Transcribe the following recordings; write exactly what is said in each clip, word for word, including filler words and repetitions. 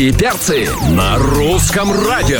И перцы на русском радио.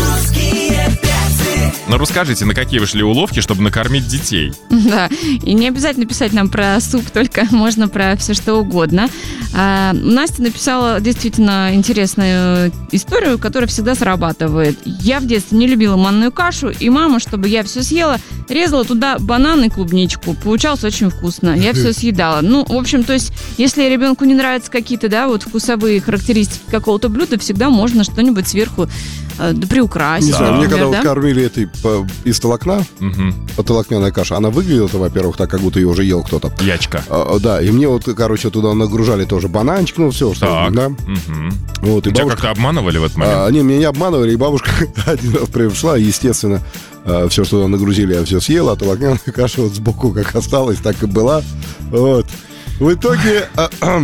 Ну, расскажите, на какие вы шли уловки, чтобы накормить детей? Да, и не обязательно писать нам про суп, только можно про все что угодно. А, Настя написала действительно интересную историю, которая всегда срабатывает. Я в детстве не любила манную кашу, и мама, чтобы я все съела, резала туда банан и клубничку. Получалось очень вкусно. Я все съедала. Ну, в общем, то есть, если ребенку не нравятся какие-то, да, вот вкусовые характеристики какого-то блюда, всегда можно что-нибудь сверху э, приукрасить. Не знаю, например, мне когда да? вот кормили этой по, из толокна, Угу. толокняная каша, она выглядела-то, во-первых, так, как будто ее уже ел кто-то. Ячка. А, да, и мне вот, короче, туда нагружали тоже бананчик, ну, все, что, Так. да. Угу. Вот, и Тебя бабушка... как-то обманывали в этот момент? А, не, меня не обманывали, и бабушка один раз пришла, и, естественно, все, что туда нагрузили, я все съела, а толокняная каша вот сбоку как осталась, так и была. Вот. В итоге, а, а,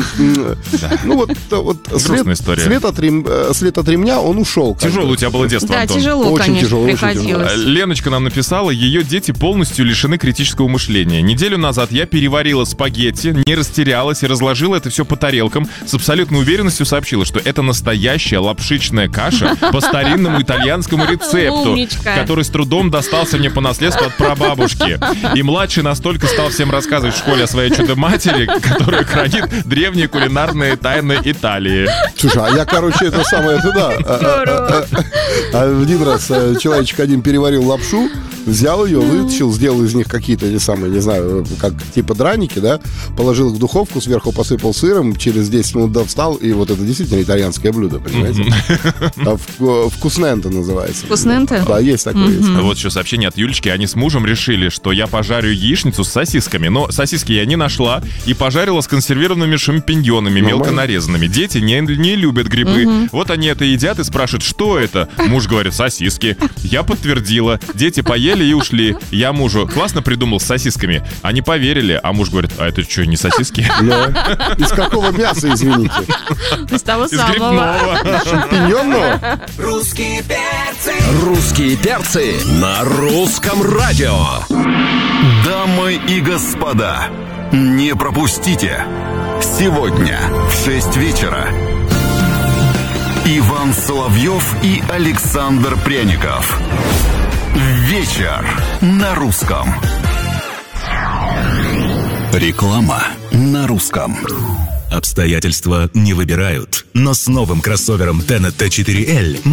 ну вот, вот след, история. след, от рем, след от ремня, он ушел. Тяжело у тебя было детство, Да, Антон. тяжело, Очень конечно, тяжело, очень приходилось. тяжело. Леночка нам написала, ее дети полностью лишены критического мышления. Неделю назад я переварила спагетти, не растерялась и разложила это все по тарелкам. С абсолютной уверенностью сообщила, что это настоящая лапшичная каша по старинному итальянскому рецепту, Умничка. который с трудом достался мне по наследству от прабабушки. И младший настолько стал всем рассказывать в школе о своей чудо-матери, которая хранит древние кулинарные тайны Италии. Слушай, а я, короче, это самое, это да. А, а, а, а один раз а, человечек один переварил лапшу, взял ее, вытащил, сделал из них какие-то, не самые, не знаю, как типа драники, да, положил их в духовку, сверху посыпал сыром, через десять минут достал, и вот это действительно итальянское блюдо, понимаете? А вку- Вкусненто называется. Вкусненто? Да, есть такое. есть. Вот еще сообщение от Юлечки. Они с мужем решили, что я пожарю яичницу с сосисками. Но сосиски я не нашла и пожарила с консервированными шампиньонами, Нормально. мелко нарезанными. Дети не, не любят грибы. Вот они это едят и спрашивают, что это? Муж говорит, сосиски. Я подтвердила. Дети поели и ушли. Я мужу, классно придумал с сосисками. Они поверили, а муж говорит, а это что, не сосиски? Да. Из какого мяса, извините? Из того Из самого. грибного. Шампиньонного? Русские перцы. Русские перцы на русском радио. Дамы и господа, не пропустите. Сегодня в шесть вечера Иван Соловьев и Александр Пряников. Вечер на русском. Реклама на русском. Обстоятельства не выбирают, но с новым кроссовером Тенет Т четыре Л